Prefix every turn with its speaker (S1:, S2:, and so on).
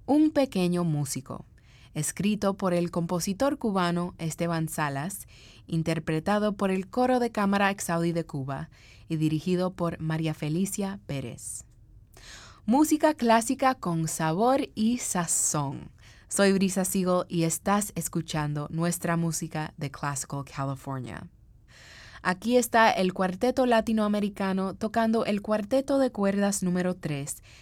S1: Un pequeño músico, escrito por el compositor cubano Esteban Salas, interpretado por el Coro de Cámara Exaudi de Cuba y dirigido por María Felicia Pérez. Música clásica con sabor y sazón. Soy Brisa Siegel y estás escuchando nuestra música de Classical California. Aquí está el Cuarteto Latinoamericano tocando el Cuarteto de Cuerdas número 3